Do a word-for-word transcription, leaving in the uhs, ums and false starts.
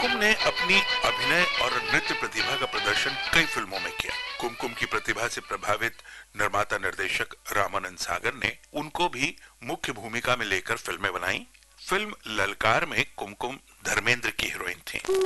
कुमकुम ने अपनी अभिनय और नृत्य प्रतिभा का प्रदर्शन कई फिल्मों में किया। कुमकुम की प्रतिभा से प्रभावित निर्माता निर्देशक रामानंद सागर ने उनको भी मुख्य भूमिका में लेकर फिल्में बनाई। फिल्म ललकार में कुमकुम धर्मेंद्र की हीरोइन थी।